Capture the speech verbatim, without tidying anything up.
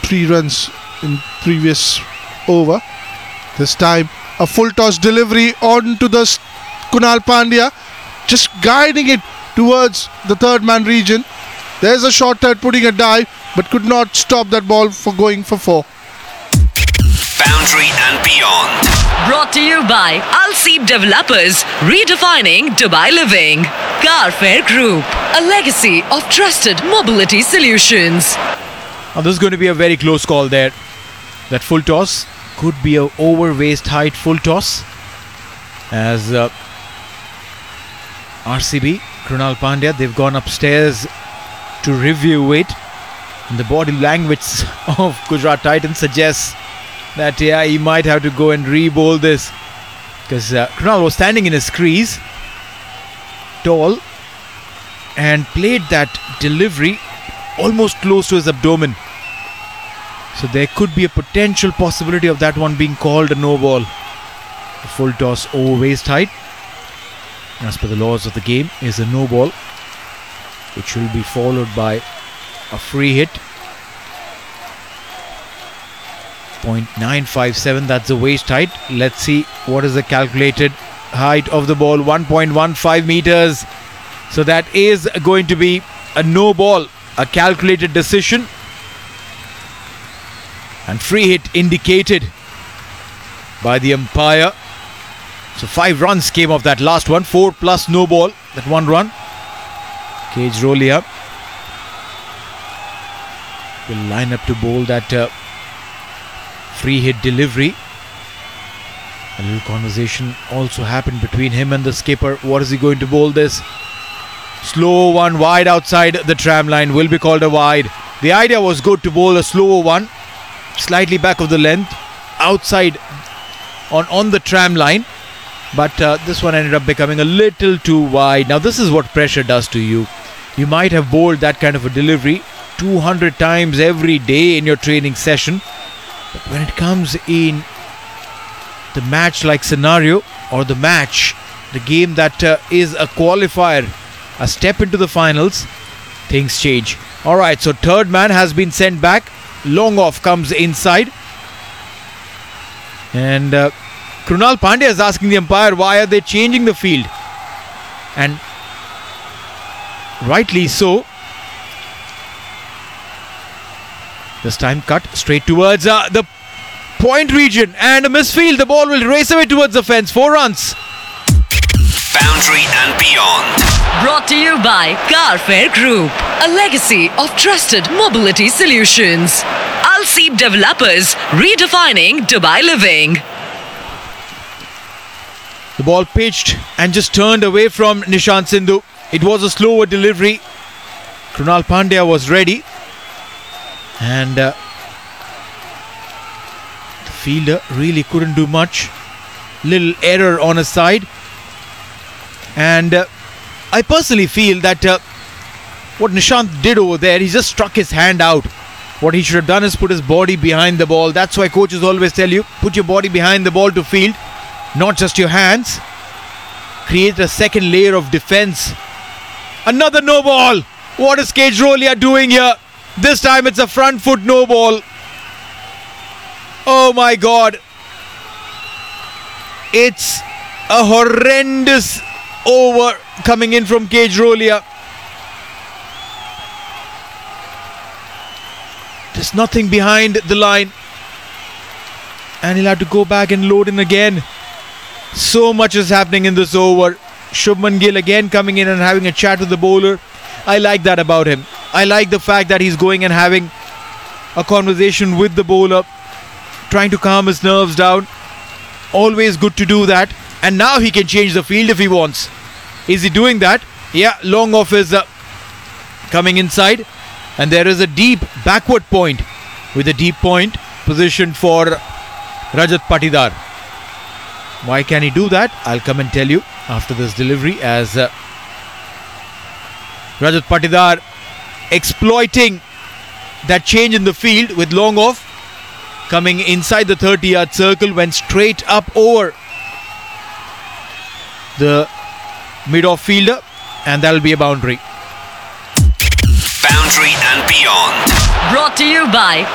three runs in previous over. This time a full toss delivery on to the Kunal Pandya, just guiding it towards the third man region. There's a short third putting a dive, but could not stop that ball for going for four. Boundary and beyond. Brought to you by Al Seed Developers, redefining Dubai living. Carfair Group, a legacy of trusted mobility solutions. Now this is going to be a very close call there. That full toss could be a over waist height full toss, as uh, R C B, Krunal Pandya, they've gone upstairs to review it. And the body language of Gujarat Titans suggests that yeah, he might have to go and re-bowl this, because uh, Krunal was standing in his crease, tall, and played that delivery almost close to his abdomen. So there could be a potential possibility of that one being called a no ball. The full toss over waist height, as per the laws of the game, is a no ball, which will be followed by a free hit. point nine five seven, that's the waist height. Let's see what is the calculated height of the ball. one point one five meters. So that is going to be a no ball, a calculated decision. And free hit indicated by the umpire. So five runs came off that last one. Four plus no ball, that one run. Kejrolia will line up to bowl that uh, free hit delivery. A little conversation also happened between him and the skipper. What is he going to bowl this? Slow one wide outside the tram line, will be called a wide. The idea was good to bowl a slower one, slightly back of the length, outside on, on the tram line. But uh, this one ended up becoming a little too wide. Now this is what pressure does to you. You might have bowled that kind of a delivery two hundred times every day in your training session. But when it comes in the match-like scenario, or the match, the game that uh, is a qualifier, a step into the finals, things change. Alright, so third man has been sent back. Long off comes inside. And uh, Krunal Pandya is asking the umpire, why are they changing the field? And rightly so. This time cut straight towards uh, the point region, and a misfield. The ball will race away towards the fence. Four runs. Boundary and beyond. Brought to you by Carfair Group, a legacy of trusted mobility solutions. Al Seed Developers, redefining Dubai living. The ball pitched and just turned away from Nishant Sindhu. It was a slower delivery. Krunal Pandya was ready. And uh, the fielder really couldn't do much. Little error on his side. And uh, I personally feel that uh, what Nishant did over there, he just struck his hand out. What he should have done is put his body behind the ball. That's why coaches always tell you, put your body behind the ball to field, not just your hands. Create a second layer of defense. Another no ball. What is Kejrolia doing here? This time it's a front foot no ball. Oh my God. It's a horrendous over coming in from Kejrolia. There's nothing behind the line. And he'll have to go back and load in again. So much is happening in this over. Shubman Gill again coming in and having a chat with the bowler. I like that about him. I like the fact that he's going and having a conversation with the bowler, trying to calm his nerves down. Always good to do that. And now he can change the field if he wants. Is he doing that? Yeah, long off is uh, coming inside. And there is a deep backward point, with a deep point positioned for Rajat Patidar. Why can he do that? I'll come and tell you after this delivery, as uh, Rajat Patidar exploiting that change in the field with long off, coming inside the thirty yard circle, went straight up over the mid-off fielder, and that'll be a boundary. Boundary and beyond. Brought to you by